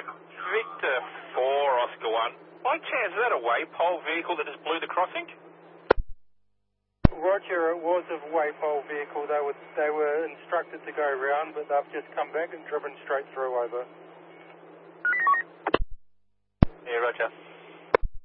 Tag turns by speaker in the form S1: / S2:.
S1: Victor 4, Oscar 1. By chance, is that a waypole vehicle that just blew the crossing?
S2: Roger, it was a waypole vehicle. They were instructed to go round, but they've just come back and driven straight through over.
S1: Yeah, Roger.